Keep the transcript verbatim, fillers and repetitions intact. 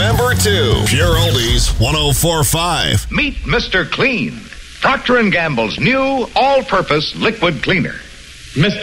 number two. Pure Oldies one oh four point five. Meet Mister Clean, Procter and Gamble's new all-purpose liquid cleaner. Mister